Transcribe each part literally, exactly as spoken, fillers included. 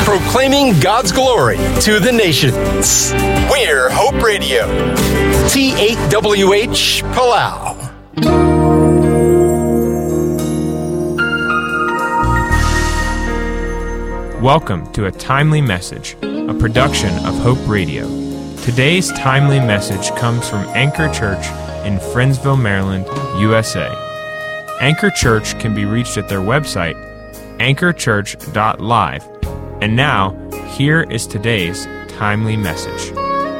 proclaiming God's glory to the nations. We're Hope Radio. T eight W H Palau. Welcome to A Timely Message, a production of Hope Radio. Today's timely message comes from Anchor Church in Friendsville, Maryland, U S A. Anchor Church can be reached at their website, anchor church dot live. And now, here is today's timely message.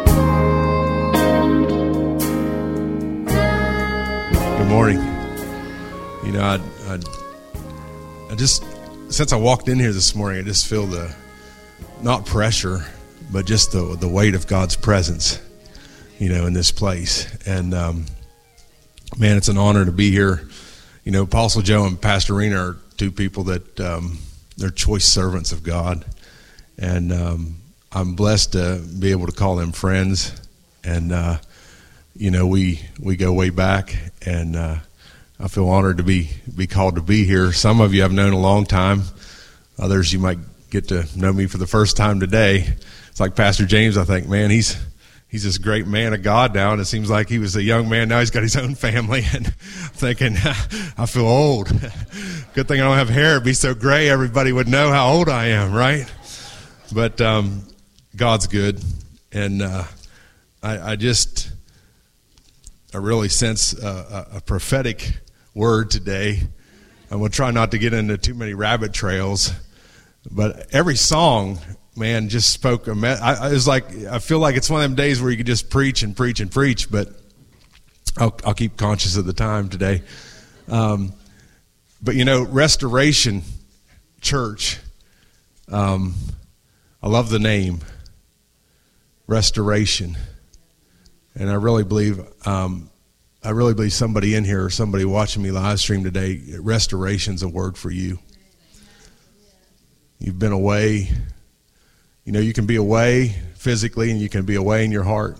Good morning. You know, I, I, I just, since I walked in here this morning, I just feel the, not pressure, but just the the weight of God's presence, you know, in this place. And, um, man, it's an honor to be here. You know, Apostle Joe and Pastor Rena are two people that, um, they're choice servants of God. And um, I'm blessed to be able to call them friends. And, uh, you know, we we go way back, and uh, I feel honored to be, be called to be here. Some of you I've known a long time. Others you might get to know me for the first time today. It's like Pastor James, I think, man, he's he's this great man of God now, and it seems like he was a young man. Now he's got his own family, and I'm thinking, I feel old. Good thing I don't have hair. It'd be so gray, everybody would know how old I am, right? But um, God's good, and uh, I, I just, I really sense a, a prophetic word today. I'm going to try not to get into too many rabbit trails, but every song, man, just spoke a me- I, I was like, I feel like it's one of them days where you could just preach and preach and preach, but I'll, I'll keep conscious of the time today. Um, but you know, Restoration Church, um, I love the name, Restoration, and I really believe, um, I really believe somebody in here or somebody watching me live stream today, restoration's a word for you. You've been away. You know, you can be away physically and you can be away in your heart.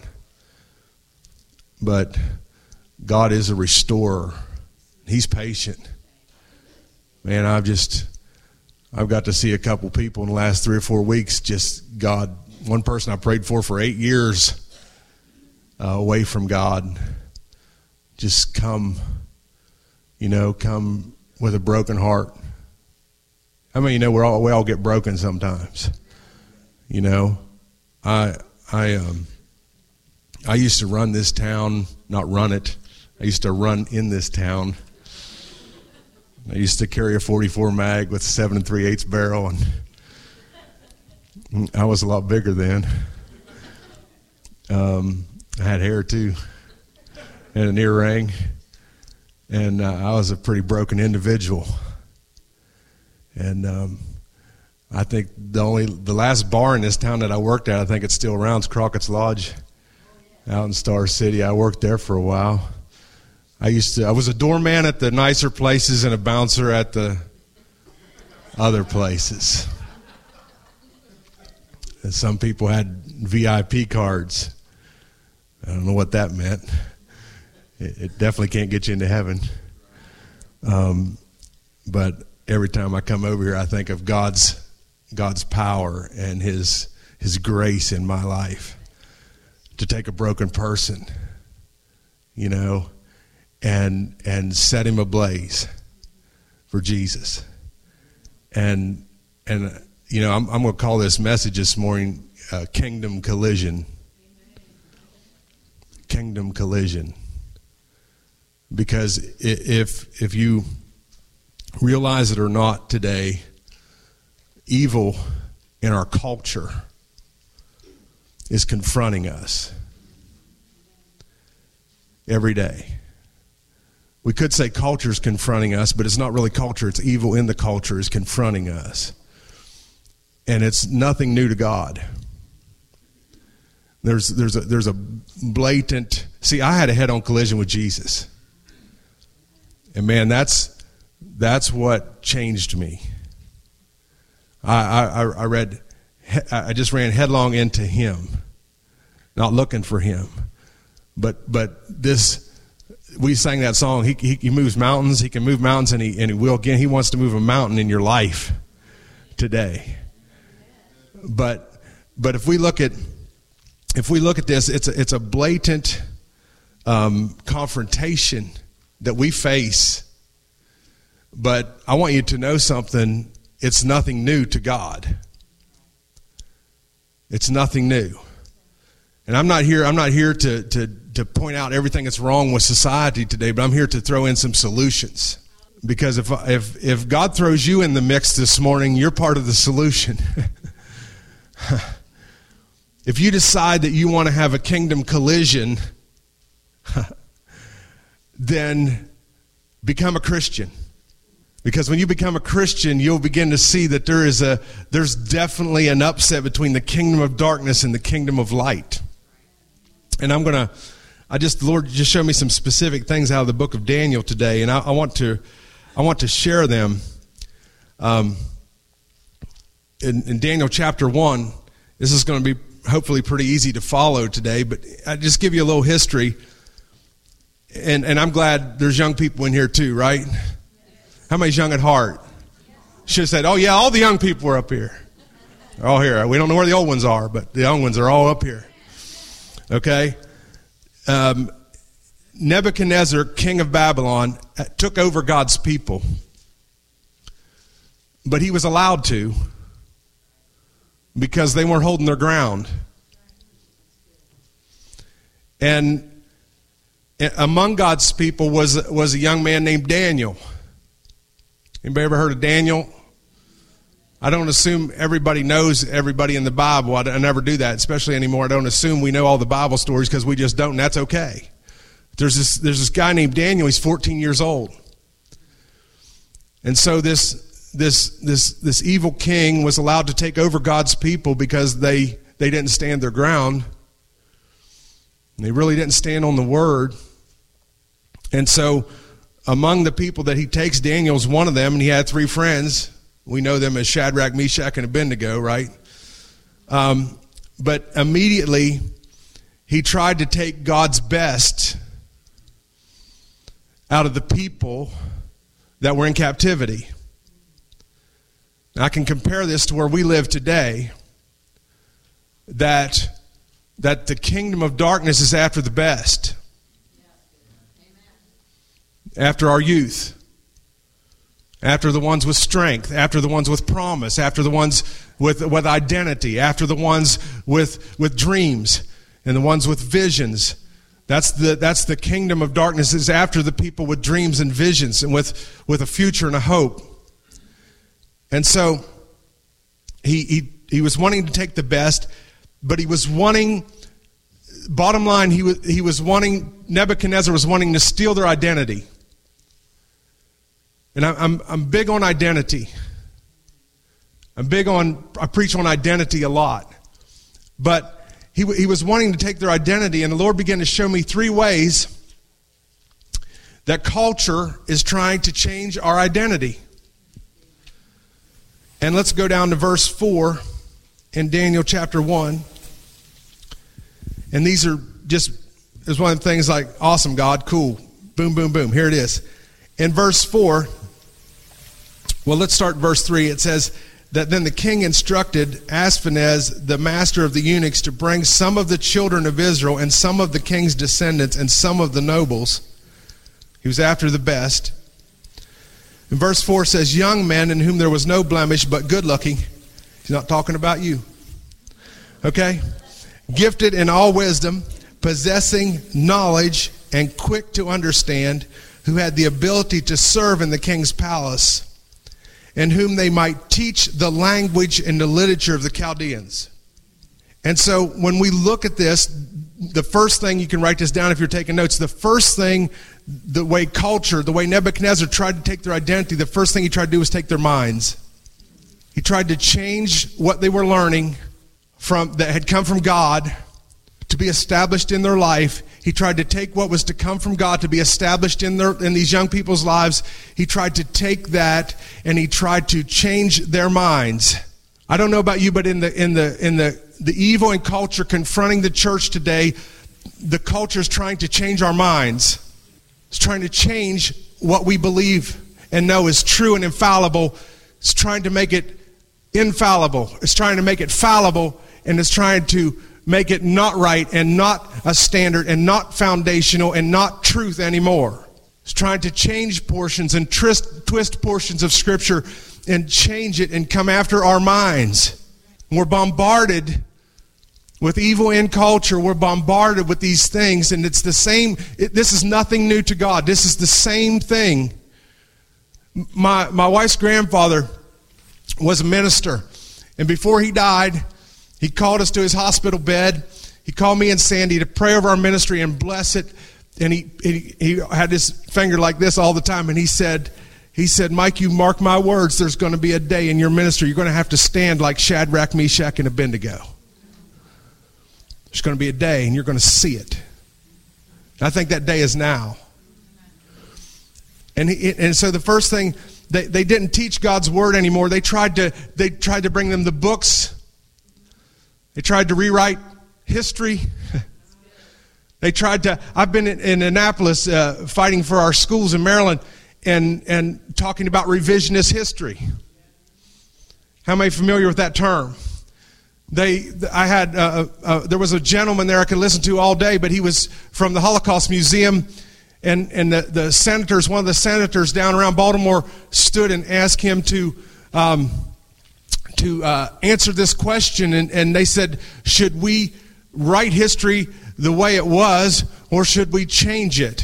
But God is a restorer. He's patient. Man, I've just, I've got to see a couple people in the last three or four weeks, just God, one person I prayed for for eight years uh, away from God, just come, you know, come with a broken heart. I mean, you know, we're all, we all get broken sometimes. You know, I I um I used to run this town, not run it. I used to run in this town. I used to carry a forty-four mag with a seven and three eighths barrel, and I was a lot bigger then. Um, I had hair too, and an earring, and uh, I was a pretty broken individual. And um, I think the only the last bar in this town that I worked at, I think it's still around, is Crockett's Lodge out in Star City. I worked there for a while. I used to I was a doorman at the nicer places and a bouncer at the other places. And some people had V I P cards. I don't know what that meant. It, it definitely can't get you into heaven. Um, but every time I come over here, I think of God's God's power and His His grace in my life to take a broken person, you know, and and set him ablaze for Jesus. And and you know, I'm I'm going to call this message this morning uh, Kingdom Collision. Kingdom Collision. Because if if you realize it or not today, evil in our culture is confronting us every day. We could say culture is confronting us, but it's not really culture. It's evil in the culture is confronting us. And it's nothing new to God. There's there's a there's a blatant, see, I had a head-on collision with Jesus. And man, that's That's what changed me. I, I, I read, I just ran headlong into Him, not looking for Him. But but this, we sang that song. He he, he moves mountains. He can move mountains, and he and he will again. He wants to move a mountain in your life today. But but if we look at if we look at this, it's a, it's a blatant um, confrontation that we face. But I want you to know something. It's nothing new to God. It's nothing new. And I'm not here, I'm not here to, to, to point out everything that's wrong with society today, but I'm here to throw in some solutions. Because if if if God throws you in the mix this morning, you're part of the solution. If you decide that you want to have a kingdom collision, then become a Christian. Because when you become a Christian, you'll begin to see that there is a there's definitely an upset between the kingdom of darkness and the kingdom of light. And I'm gonna, I just the Lord just showed me some specific things out of the book of Daniel today, and I, I want to, I want to share them. Um, in, in Daniel chapter one, this is going to be hopefully pretty easy to follow today, but I just give you a little history. And and I'm glad there's young people in here too, right? How many's young at heart? Should have said, oh yeah, all the young people are up here. They're all here. We don't know where the old ones are, but the young ones are all up here. Okay? Um, Nebuchadnezzar, king of Babylon, took over God's people. But he was allowed to because they weren't holding their ground. And among God's people was, was a young man named Daniel. Anybody ever heard of Daniel? I don't assume everybody knows everybody in the Bible. I, I never do that, especially anymore. I don't assume we know all the Bible stories because we just don't, and that's okay. There's this there's this guy named Daniel. He's fourteen years old, and so this this this this evil king was allowed to take over God's people because they they didn't stand their ground. They really didn't stand on the word, and so among the people that he takes, Daniel's one of them, and he had three friends. We know them as Shadrach, Meshach, and Abednego, right? Um, but immediately, he tried to take God's best out of the people that were in captivity. And I can compare this to where we live today, that, that the kingdom of darkness is after the best, after our youth, after the ones with strength, after the ones with promise, after the ones with, with identity, after the ones with, with dreams, and the ones with visions. That's the, that's the kingdom of darkness, is after the people with dreams and visions and with, with a future and a hope. And so he, he, he was wanting to take the best, but he was wanting, bottom line, he was, he was wanting, Nebuchadnezzar was wanting to steal their identity. And I'm I'm big on identity. I'm big on, I preach on identity a lot. But he he was wanting to take their identity, and the Lord began to show me three ways that culture is trying to change our identity. And let's go down to verse four in Daniel chapter one. And these are just, there's one of the things like, awesome, God, cool. Boom, boom, boom. Here it is. In verse four, well, let's start verse three. It says that then the king instructed Ashpenaz, the master of the eunuchs, to bring some of the children of Israel and some of the king's descendants and some of the nobles. He was after the best. And verse four says, young men in whom there was no blemish but good looking. He's not talking about you. Okay? Gifted in all wisdom, possessing knowledge and quick to understand, who had the ability to serve in the king's palace, and whom they might teach the language and the literature of the Chaldeans. And so when we look at this, the first thing, you can write this down if you're taking notes, the first thing, the way culture, the way Nebuchadnezzar tried to take their identity, the first thing he tried to do was take their minds. He tried to change what they were learning from that had come from God to be established in their life. He tried to take what was to come from God to be established in their in these young people's lives. He tried to take that and he tried to change their minds. I don't know about you, but in the in the in the the evil and culture confronting the church today, the culture is trying to change our minds. It's trying to change what we believe and know is true and infallible. It's trying to make it infallible. It's trying to make it fallible, and it's trying to make it not right and not a standard and not foundational and not truth anymore. It's trying to change portions and twist, twist portions of Scripture and change it and come after our minds. We're bombarded with evil in culture. We're bombarded with these things, and it's the same. It, this is nothing new to God. This is the same thing. My, my wife's grandfather was a minister, and before he died, he called us to his hospital bed. He called me and Sandy to pray over our ministry and bless it. And he, he he had his finger like this all the time. And he said, he said, Mike, you mark my words, there's going to be a day in your ministry you're going to have to stand like Shadrach, Meshach, and Abednego. There's going to be a day, and you're going to see it. And I think that day is now. And he, and so the first thing, they, they didn't teach God's word anymore. They tried to they tried to bring them the books. They tried to rewrite history. They tried to, I've been in, in Annapolis uh, fighting for our schools in Maryland and, and talking about revisionist history. How many familiar with that term? They, I had, uh, uh, there was a gentleman there I could listen to all day, but he was from the Holocaust Museum, and, and the, the senators, one of the senators down around Baltimore stood and asked him to, um, to uh, answer this question, and, and they said, should we write history the way it was, or should we change it?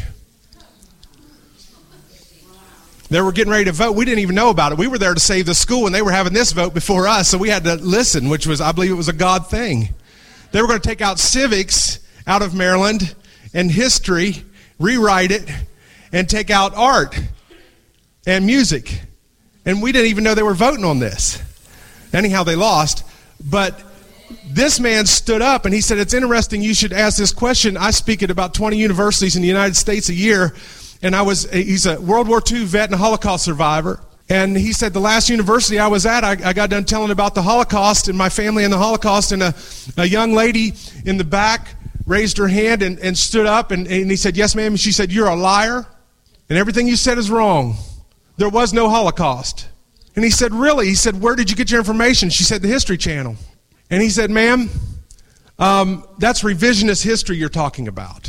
They were getting ready to vote. We didn't even know about it. We were there to save the school, and they were having this vote before us, so we had to listen, which was, I believe it was a God thing. They were going to take out civics out of Maryland and history, rewrite it, and take out art and music. And we didn't even know they were voting on this. Anyhow, they lost. But this man stood up and he said, it's interesting you should ask this question. I speak at about twenty universities in the United States a year. And I was, he's a World War Two vet and a Holocaust survivor. And he said, the last university I was at, I, I got done telling about the Holocaust and my family in the Holocaust. And a, a young lady in the back raised her hand and, and stood up. And, and he said, yes, ma'am. And she said, you're a liar. And everything you said is wrong. There was no Holocaust. And he said, really? He said, where did you get your information? She said, the History Channel. And he said, ma'am, um, that's revisionist history you're talking about.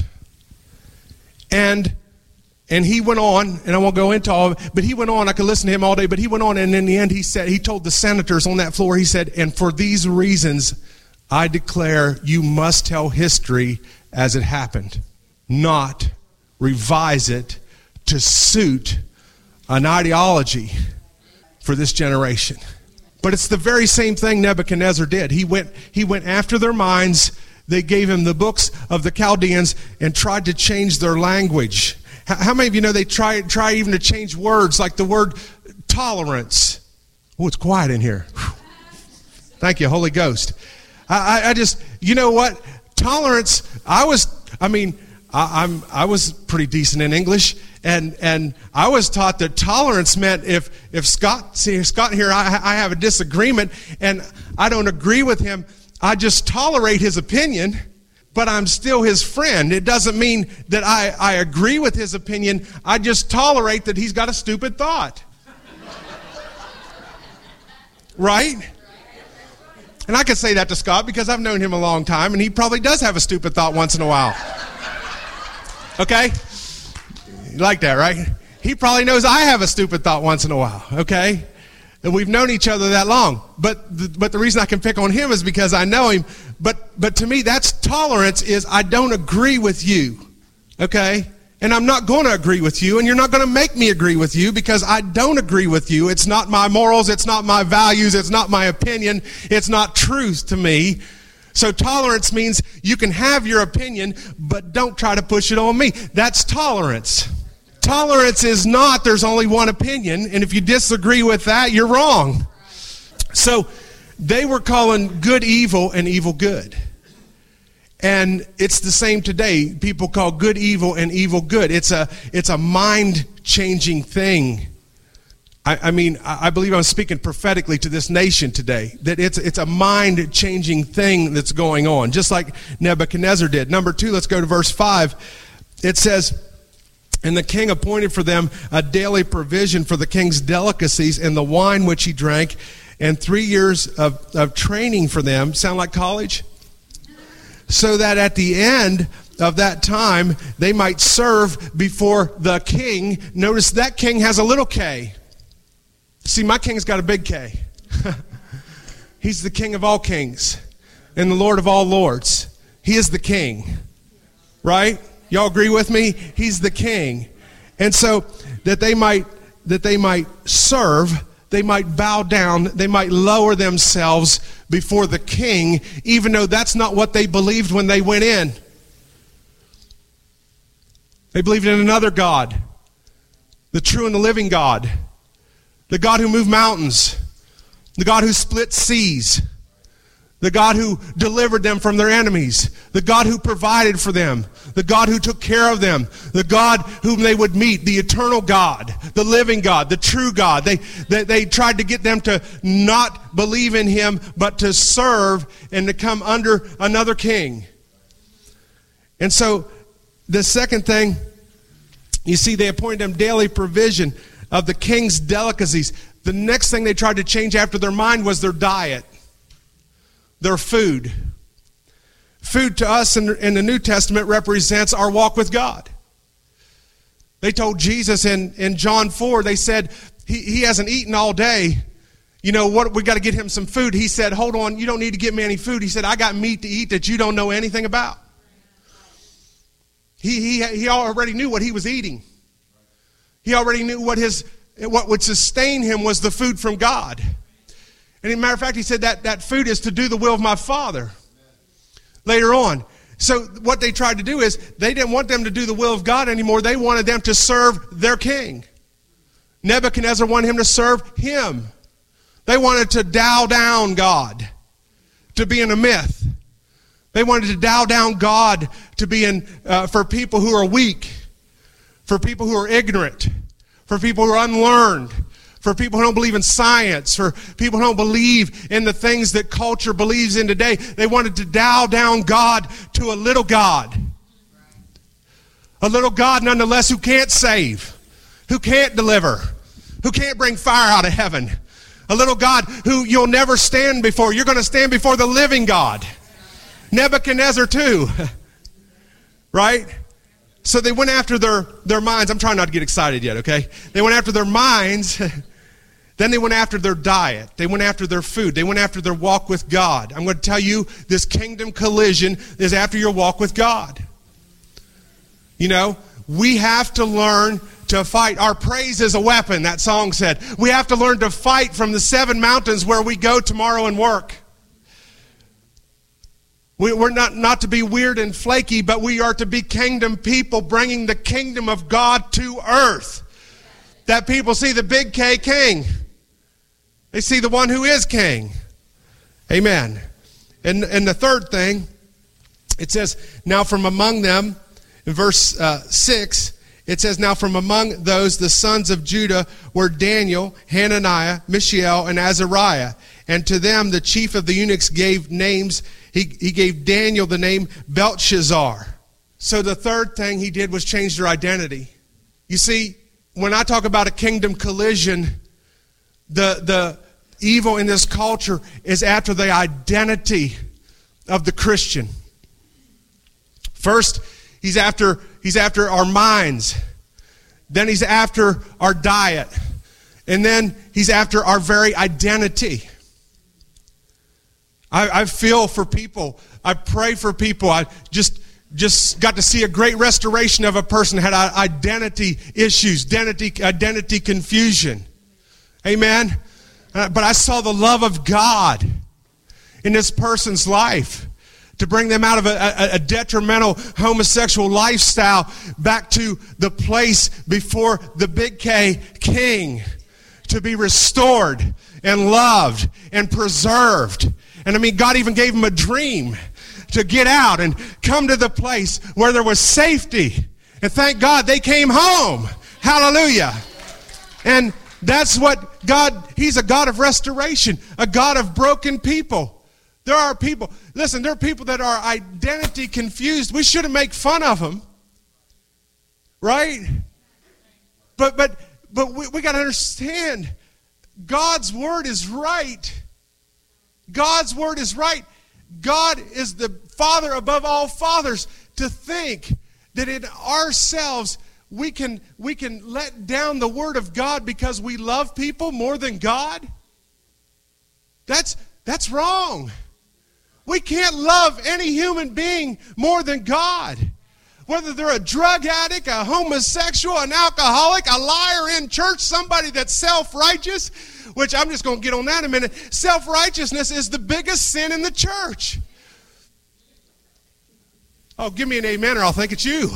And and he went on, and I won't go into all of it, but he went on, I could listen to him all day, but he went on, and in the end he said, he told the senators on that floor, he said, and for these reasons, I declare you must tell history as it happened, not revise it to suit an ideology for this generation. But it's the very same thing Nebuchadnezzar did. He went, he went after their minds. They gave him the books of the Chaldeans and tried to change their language. How, how many of you know they try, try even to change words, like the word tolerance? Oh, it's quiet in here. Whew. Thank you, Holy Ghost. I, I, I just, you know what? Tolerance, I was, I mean, I, I'm, I was pretty decent in English. And and I was taught that tolerance meant if if Scott, see Scott here, I, I have a disagreement and I don't agree with him, I just tolerate his opinion, but I'm still his friend. It doesn't mean that I, I agree with his opinion. I just tolerate that he's got a stupid thought. Right? And I can say that to Scott because I've known him a long time, and he probably does have a stupid thought once in a while. Okay? You like that, right? He probably knows I have a stupid thought once in a while, okay? And we've known each other that long. But the, but the reason I can pick on him is because I know him. But but to me, that's tolerance, is I don't agree with you, okay? And I'm not going to agree with you, and you're not going to make me agree with you because I don't agree with you. It's not my morals, it's not my values, it's not my opinion, it's not truth to me. So tolerance means you can have your opinion, but don't try to push it on me. That's tolerance. Tolerance is not there's only one opinion, and if you disagree with that, you're wrong. So they were calling good evil and evil good. And it's the same today. People call good evil and evil good. It's a it's a mind-changing thing. I, I mean, I believe I'm speaking prophetically to this nation today, that it's it's a mind-changing thing that's going on, just like Nebuchadnezzar did. Number two, let's go to verse five. It says, and the king appointed for them a daily provision for the king's delicacies and the wine which he drank, and three years of, of training for them. Sound like college? So that at the end of that time, they might serve before the king. Notice that king has a little K. See, my king's got a big K. He's the King of all kings and the Lord of all lords. He is the king, right? Y'all agree with me? He's the king. And so that they might that they might serve, they might bow down, they might lower themselves before the king, even though that's not what they believed when they went in. They believed in another God, the true and the living God, the God who moved mountains, the God who split seas, the God who delivered them from their enemies, the God who provided for them, the God who took care of them, the God whom they would meet, the eternal God, the living God, the true God. They, they, they tried to get them to not believe in him, but to serve and to come under another king. And so the second thing, you see, they appointed them daily provision of the king's delicacies. The next thing they tried to change after their mind was their diet. Their food. Food to us in, in the New Testament represents our walk with God. They told Jesus in, in John four, they said, he, he hasn't eaten all day. You know what? We got to get him some food. He said, hold on, you don't need to get me any food. He said, I got meat to eat that you don't know anything about. He, he, he already knew what he was eating. He already knew what his what would sustain him was the food from God. And as a matter of fact, he said that that food is to do the will of my Father. Later on. So what they tried to do is they didn't want them to do the will of God anymore. They wanted them to serve their king. Nebuchadnezzar wanted him to serve him. They wanted to dial down God to be in a myth. They wanted to dial down God to be in uh, for people who are weak, for people who are ignorant, for people who are unlearned, for people who don't believe in science, for people who don't believe in the things that culture believes in today. They wanted to dial down God to a little God. A little God, nonetheless, who can't save, who can't deliver, who can't bring fire out of heaven. A little God who you'll never stand before. You're going to stand before the living God. Nebuchadnezzar too. Right? So they went after their, their minds. I'm trying not to get excited yet, okay? They went after their minds. Then they went after their diet. They went after their food. They went after their walk with God. I'm going to tell you, this kingdom collision is after your walk with God. You know, we have to learn to fight. Our praise is a weapon, that song said. We have to learn to fight from the seven mountains where we go tomorrow and work. We, we're not, not to be weird and flaky, but we are to be kingdom people, bringing the kingdom of God to earth. That people see the big K king. They see the one who is king. Amen. And, and the third thing, it says, now from among them, in verse uh, six, it says, now from among those, the sons of Judah were Daniel, Hananiah, Mishael, and Azariah. And to them, the chief of the eunuchs gave names. He, he gave Daniel the name Belshazzar. So the third thing he did was change their identity. You see, when I talk about a kingdom collision, the, the evil in this culture is after the identity of the Christian. First, he's after, he's after our minds. Then he's after our diet. And then he's after our very identity. I, I feel for people. I pray for people. I just... Just got to see a great restoration of a person who had identity issues, identity, identity confusion. Amen? Uh, but I saw the love of God in this person's life to bring them out of a, a, a detrimental homosexual lifestyle back to the place before the big K king, to be restored and loved and preserved. And I mean, God even gave him a dream to get out and come to the place where there was safety. And thank God they came home. Hallelujah. And that's what God, he's a God of restoration, a God of broken people. There are people, listen, there are people that are identity confused. We shouldn't make fun of them. Right? But but but we, we got to understand God's word is right. God's word is right. God is the Father above all fathers. To think that in ourselves we can, we can let down the word of God because we love people more than God, that's, that's wrong. We can't love any human being more than God. Whether they're a drug addict, a homosexual, an alcoholic, a liar in church, somebody that's self-righteous, which I'm just going to get on that in a minute. Self-righteousness is the biggest sin in the church. Oh, give me an amen or I'll think it's you.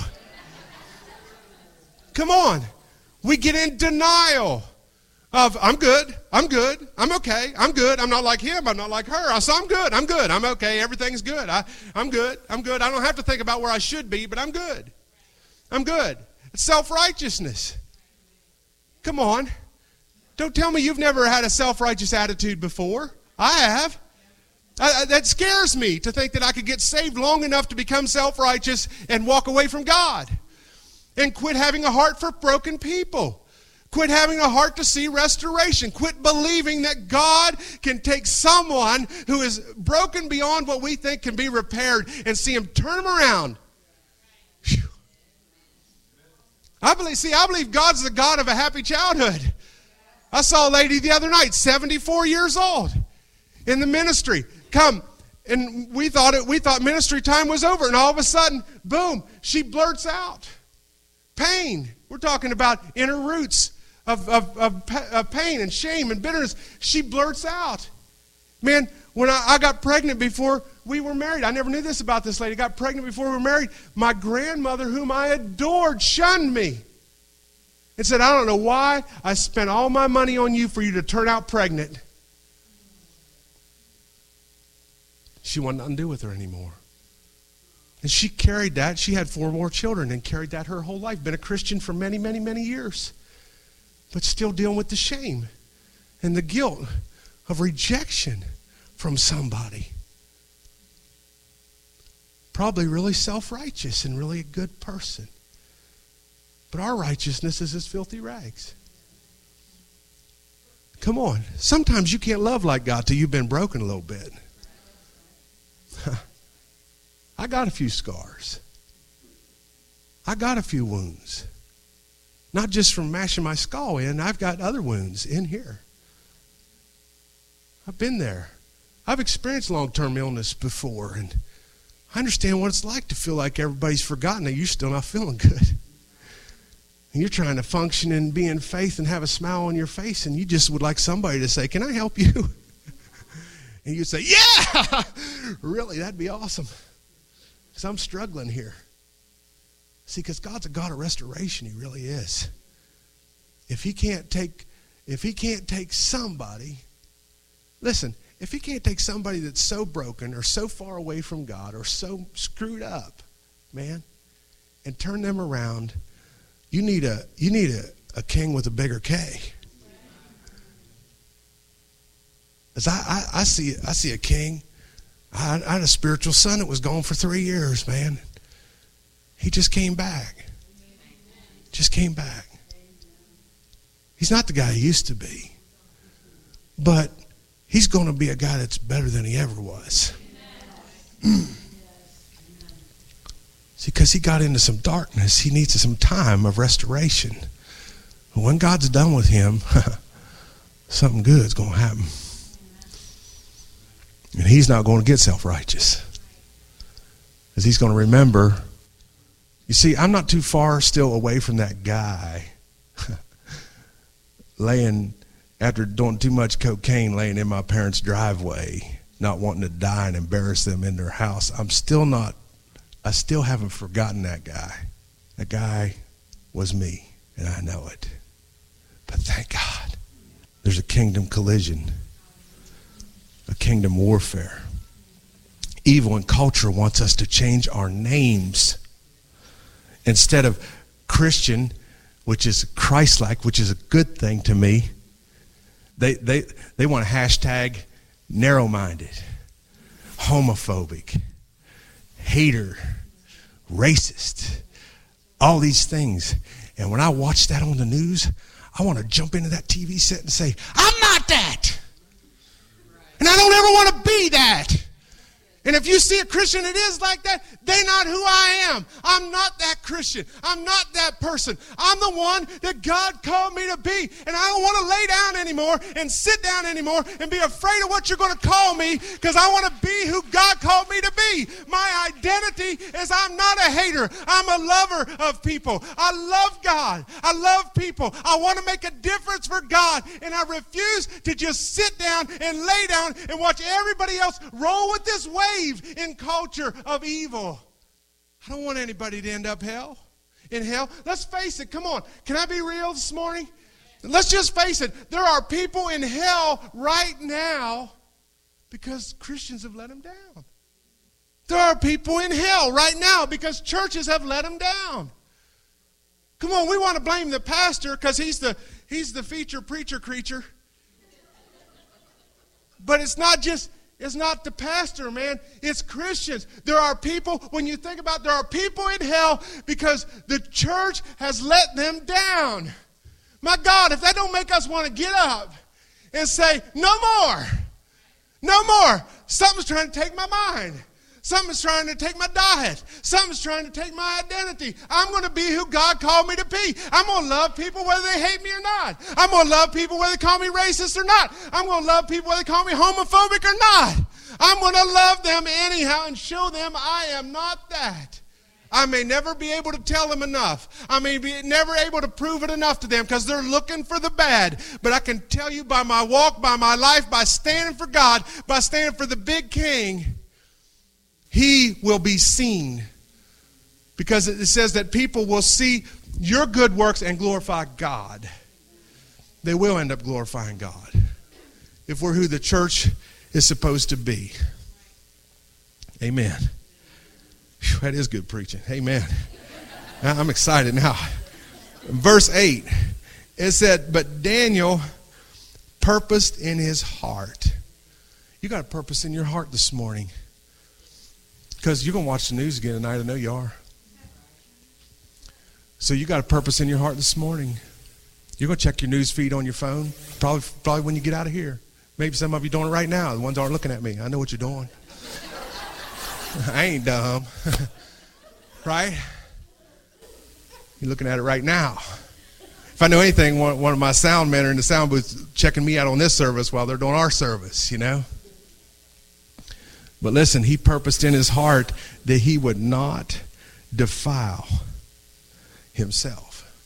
Come on. We get in denial of, I'm good, I'm good, I'm okay, I'm good, I'm not like him, I'm not like her, so I'm good, I'm good, I'm okay, everything's good, I, I'm good, I'm good, I don't have to think about where I should be, but I'm good, I'm good. It's self-righteousness. Come on. Don't tell me you've never had a self-righteous attitude before. I have. I, I, that scares me to think that I could get saved long enough to become self-righteous and walk away from God and quit having a heart for broken people. Quit having a heart to see restoration. Quit believing that God can take someone who is broken beyond what we think can be repaired and see him turn them around. Whew. I believe, see, I believe God's the God of a happy childhood. I saw a lady the other night, seventy-four years old, in the ministry. Come, and we thought it. We thought ministry time was over, and all of a sudden, boom, she blurts out. Pain. We're talking about inner roots of, of, of, of pain and shame and bitterness. She blurts out. Man, when I, I got pregnant before we were married, I never knew this about this lady. I got pregnant before we were married. My grandmother, whom I adored, shunned me and said, I don't know why I spent all my money on you for you to turn out pregnant. She wanted nothing to do with her anymore. And she carried that. She had four more children and carried that her whole life. Been a Christian for many, many, many years. But still dealing with the shame and the guilt of rejection from somebody. Probably really self-righteous and really a good person. But our righteousness is as filthy rags. Come on. Sometimes you can't love like God till you've been broken a little bit. I got a few scars. I got a few wounds. Not just from mashing my skull in, I've got other wounds in here. I've been there. I've experienced long-term illness before, and I understand what it's like to feel like everybody's forgotten that you're still not feeling good. And you're trying to function and be in faith and have a smile on your face, and you just would like somebody to say, can I help you? And you'd say, yeah! Really, that'd be awesome. Because I'm struggling here. See, because God's a God of restoration. He really is. If he can't take, if he can't take somebody, listen, if he can't take somebody that's so broken or so far away from God or so screwed up, man, and turn them around, you need a you need a, a king with a bigger K. As I, I, I see I see a king. I, I had a spiritual son that was gone for three years, man. He just came back. Just came back. He's not the guy he used to be. But he's going to be a guy that's better than he ever was. Mm. See, because he got into some darkness, he needs some time of restoration. But when God's done with him, something good's going to happen. And he's not going to get self-righteous. Because he's going to remember. You see, I'm not too far still away from that guy laying, after doing too much cocaine, laying in my parents' driveway, not wanting to die and embarrass them in their house. I'm still not, I still haven't forgotten that guy. That guy was me, and I know it. But thank God, there's a kingdom collision, a kingdom warfare. Evil and culture wants us to change our names. Instead of Christian, which is Christ-like, which is a good thing to me, they they they want to hashtag narrow-minded, homophobic, hater, racist, all these things. And when I watch that on the news, I want to jump into that T V set and say, I'm not that. And I don't ever want to be that. And if you see a Christian that is like that, they're not who I am. I'm not that Christian. I'm not that person. I'm the one that God called me to be. And I don't want to lay down anymore and sit down anymore and be afraid of what you're going to call me, because I want to be who God called me to be. My identity is I'm not a hater. I'm a lover of people. I love God. I love people. I want to make a difference for God. And I refuse to just sit down and lay down and watch everybody else roll with this wave in culture of evil. I don't want anybody to end up hell. In hell. Let's face it. Come on. Can I be real this morning? Let's just face it. There are people in hell right now because Christians have let them down. There are people in hell right now because churches have let them down. Come on, we want to blame the pastor because he's the he's the feature preacher creature. But it's not just It's not the pastor, man. It's Christians. There are people, when you think about it, there are people in hell because the church has let them down. My God, if that don't make us want to get up and say, no more. No more. Something's trying to take my mind. Something's trying to take my diet. Something's trying to take my identity. I'm going to be who God called me to be. I'm going to love people whether they hate me or not. I'm going to love people whether they call me racist or not. I'm going to love people whether they call me homophobic or not. I'm going to love them anyhow and show them I am not that. I may never be able to tell them enough. I may be never able to prove it enough to them because they're looking for the bad. But I can tell you by my walk, by my life, by standing for God, by standing for the big King, He will be seen. Because it says that people will see your good works and glorify God. They will end up glorifying God if we're who the church is supposed to be. Amen. Whew, that is good preaching. Amen. Now, I'm excited now. Verse eight, it said, but Daniel purposed in his heart. You got a purpose in your heart this morning. Because you're going to watch the news again tonight. I know you are. So you got a purpose in your heart this morning. You're going to check your news feed on your phone. Probably, probably when you get out of here. Maybe some of you doing it right now. The ones aren't looking at me. I know what you're doing. I ain't dumb. Right? You're looking at it right now. If I know anything, one, one of my sound men are in the sound booth checking me out on this service while they're doing our service, you know. But listen, he purposed in his heart that he would not defile himself.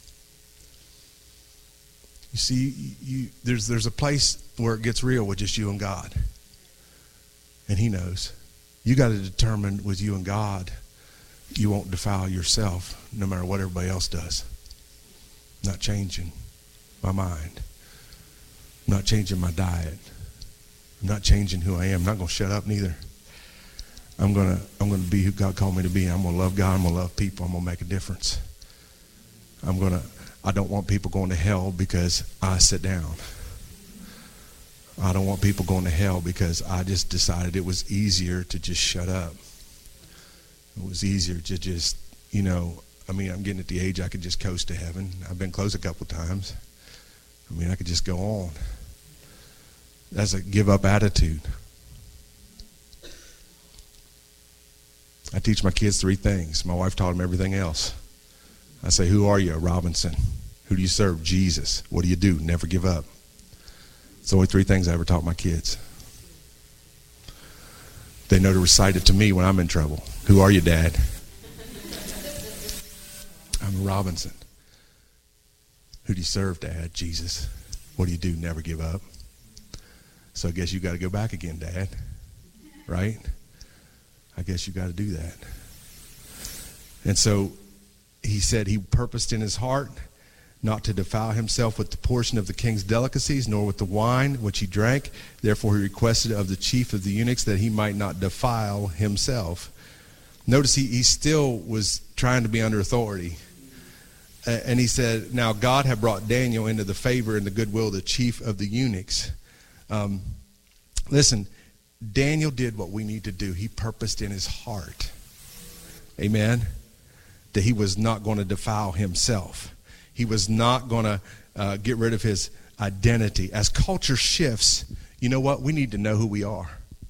You see, you, there's, there's a place where it gets real with just you and God. And he knows. You got to determine with you and God, you won't defile yourself no matter what everybody else does. I'm not changing my mind. I'm not changing my diet. I'm not changing who I am. I'm not going to shut up neither. I'm gonna I'm gonna be who God called me to be. I'm gonna love God. I'm gonna love people. I'm gonna make a difference. I'm gonna. I don't want people going to hell because I sit down. I don't want people going to hell because I just decided it was easier to just shut up. It was easier to just, you know. I mean, I'm getting at the age I could just coast to heaven. I've been close a couple times. I mean, I could just go on. That's a give up attitude. I teach my kids three things. My wife taught them everything else. I say, who are you? Robinson. Who do you serve? Jesus. What do you do? Never give up. It's only three things I ever taught my kids. They know to recite it to me when I'm in trouble. Who are you, Dad? I'm Robinson. Who do you serve, Dad? Jesus. What do you do? Never give up. So I guess you got to go back again, Dad. Right? I guess you got to do that. And so he said he purposed in his heart not to defile himself with the portion of the king's delicacies, nor with the wine which he drank. Therefore he requested of the chief of the eunuchs that he might not defile himself. Notice he, he still was trying to be under authority. Uh, and he said, now God had brought Daniel into the favor and the goodwill of the chief of the eunuchs. Um, listen, Daniel did what we need to do. He purposed in his heart, amen, that he was not going to defile himself. He was not going to uh, get rid of his identity. As culture shifts, you know what? We need to know who we are.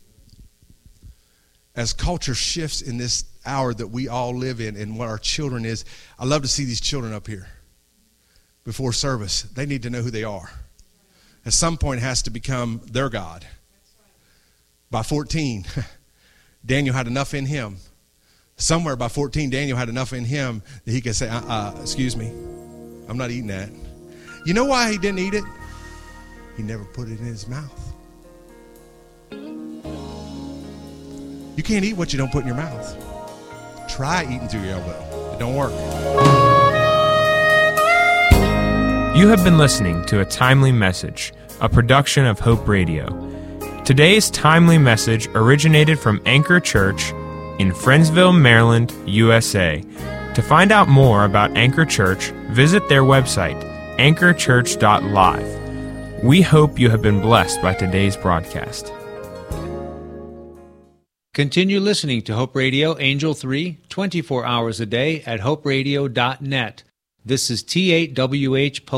As culture shifts in this hour that we all live in and what our children is, I love to see these children up here before service. They need to know who they are. At some point, it has to become their God. By fourteen, Daniel had enough in him. Somewhere by fourteen, Daniel had enough in him that he could say, uh, uh, excuse me, I'm not eating that. You know why he didn't eat it? He never put it in his mouth. You can't eat what you don't put in your mouth. Try eating through your elbow. It don't work. You have been listening to a timely message, a production of Hope Radio. Today's timely message originated from Anchor Church in Friendsville, Maryland, U S A. To find out more about Anchor Church, visit their website, anchor church dot live. We hope you have been blessed by today's broadcast. Continue listening to Hope Radio Angel three, twenty-four hours a day at hope radio dot net. This is T eight W H